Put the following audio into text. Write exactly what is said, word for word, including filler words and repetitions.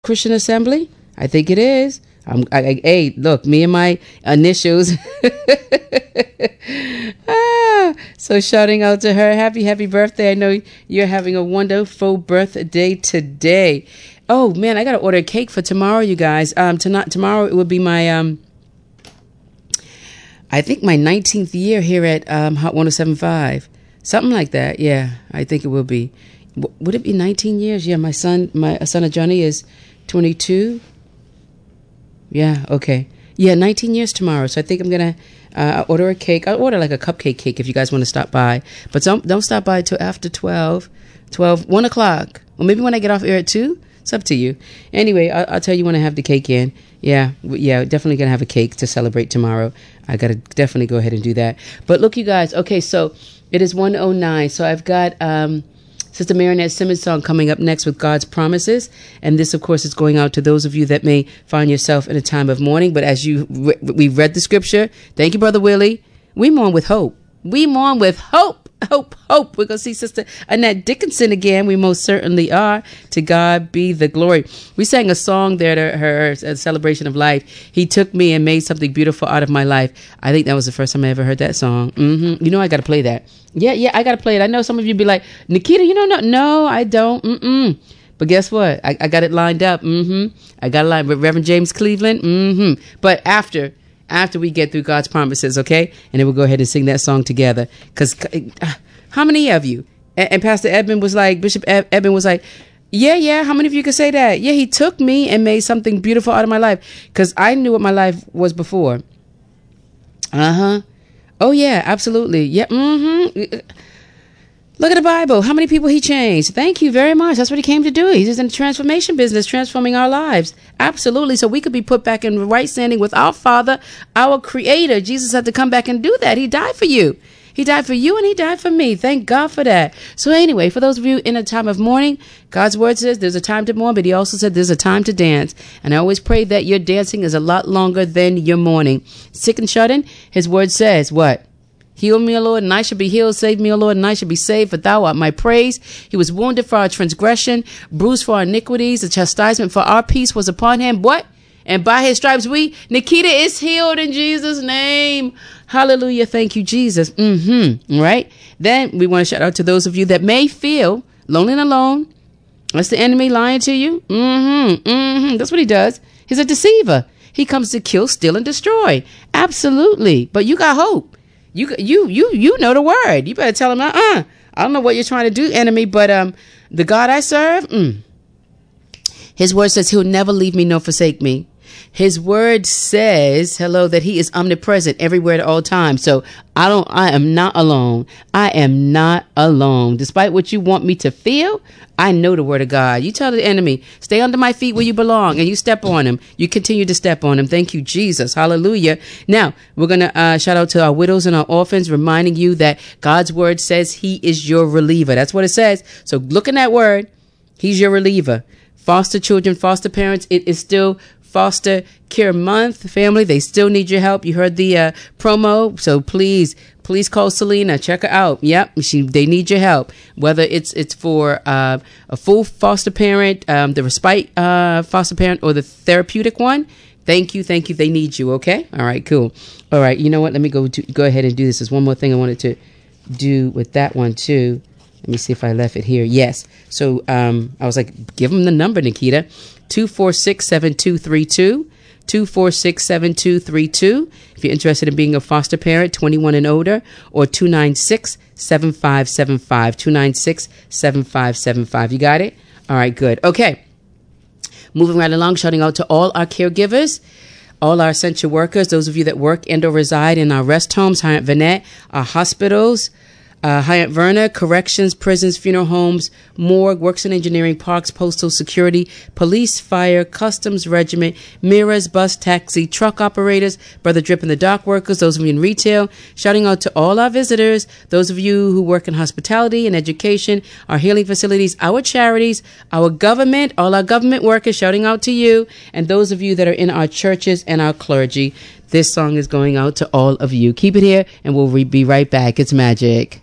Christian Assembly? I think it is. I'm, I, I, hey, look, me and my initials. ah, so shouting out to her, happy, happy birthday. I know you're having a wonderful birthday today. Oh, man, I got to order a cake for tomorrow, you guys. Um, tonight, Tomorrow it would be my, um, I think my nineteenth year here at um, Hot one oh seven point five. Something like that. Yeah, I think it will be. W- would it be nineteen years? Yeah, my son, my son of Johnny is twenty-two. Yeah, okay. Yeah, nineteen years tomorrow. So I think I'm going to uh, order a cake. I'll order like a cupcake cake if you guys want to stop by. But don't, don't stop by till after twelve, twelve, one o'clock. Or maybe when I get off air at two. It's up to you. Anyway, I'll, I'll tell you when I have the cake in. Yeah, yeah, definitely going to have a cake to celebrate tomorrow. I got to definitely go ahead and do that. But look, you guys. Okay, so it is one oh nine. So I've got um, Sister Marinette Simmons' song coming up next with God's Promises. And this, of course, is going out to those of you that may find yourself in a time of mourning. But as you re- we read the scripture, thank you, Brother Willie. We mourn with hope. We mourn with hope. Hope, hope. We're going to see Sister Annette Dickinson again. We most certainly are. To God be the glory. We sang a song there to her, a celebration of life. He took me and made something beautiful out of my life. I think that was the first time I ever heard that song. Mm-hmm. You know, I got to play that. Yeah, yeah, I got to play it. I know some of you be like, Nikita, you know, no, no, I don't. Mm-mm. But guess what? I, I got it lined up. Mm-hmm. I got it lined with Reverend James Cleveland. Mm-hmm. But after... After we get through God's Promises, okay? And then we'll go ahead and sing that song together. Because uh, how many of you? And, and Pastor Edmund was like, Bishop Ed- Edmund was like, yeah, yeah, how many of you could say that? Yeah, he took me and made something beautiful out of my life. Because I knew what my life was before. Uh-huh. Oh, yeah, absolutely. Yeah, mm-hmm. Look at the Bible. How many people he changed? Thank you very much. That's what he came to do. He's just in the transformation business, transforming our lives. Absolutely. So we could be put back in right standing with our Father, our Creator. Jesus had to come back and do that. He died for you. He died for you and he died for me. Thank God for that. So anyway, for those of you in a time of mourning, God's word says there's a time to mourn, but he also said there's a time to dance. And I always pray that your dancing is a lot longer than your mourning. Sick and shut in, his word says what? Heal me, O Lord, and I shall be healed. Save me, O Lord, and I shall be saved. For thou art my praise. He was wounded for our transgression, bruised for our iniquities. The chastisement for our peace was upon him. What? And by his stripes we, Nikita is healed in Jesus' name. Hallelujah. Thank you, Jesus. Mm-hmm. Right? Then we want to shout out to those of you that may feel lonely and alone. That's the enemy lying to you. Mm-hmm. Mm-hmm. That's what he does. He's a deceiver. He comes to kill, steal, and destroy. Absolutely. But you got hope. You you you you know the word. You better tell him, uh-uh. I don't know what you're trying to do, enemy, but um, the God I serve, mm. His word says he'll never leave me nor forsake me. His word says, hello, that he is omnipresent everywhere at all times. So I don't, I am not alone. I am not alone. Despite what you want me to feel, I know the word of God. You tell the enemy, stay under my feet where you belong, and you step on him. You continue to step on him. Thank you, Jesus. Hallelujah. Now, we're going to uh, shout out to our widows and our orphans, reminding you that God's word says he is your reliever. That's what it says. So look in that word. He's your reliever. Foster children, foster parents, it is still Foster Care Month. Family, they still need your help. You heard the uh, promo, so please, please call Selena. Check her out. Yep, she, they need your help. Whether it's it's for uh, a full foster parent, um, the respite uh, foster parent, or the therapeutic one. Thank you, thank you. They need you. Okay. All right. Cool. All right. You know what? Let me go to, go ahead and do this. There's one more thing I wanted to do with that one too. Let me see if I left it here. Yes. So um, I was like, give them the number, Nikita. two four six, seven two three two. two four six, seven two three two. If you're interested in being a foster parent, twenty-one and older, or two nine six, seven five seven five. two nine six, seven five seven five. You got it? All right, good. Okay. Moving right along, shouting out to all our caregivers, all our essential workers, those of you that work and or reside in our rest homes, Hyatt Vanette, our hospitals, Uh, Hyatt Verna, corrections, prisons, funeral homes, morgue, works in engineering, parks, postal security, police, fire, customs, regiment, mirrors, bus, taxi, truck operators, Brother Drip and the dock workers, those of you in retail, shouting out to all our visitors, those of you who work in hospitality and education, our healing facilities, our charities, our government, all our government workers, shouting out to you, and those of you that are in our churches and our clergy. This song is going out to all of you. Keep it here, and we'll re- be right back. It's magic.